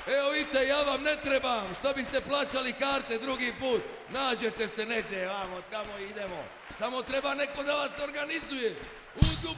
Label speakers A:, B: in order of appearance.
A: Evo vidite, ja vam ne trebam, što biste plaćali karte drugi put, nađete se neđe, vamo, tamo idemo. Samo treba neko da vas organizuje.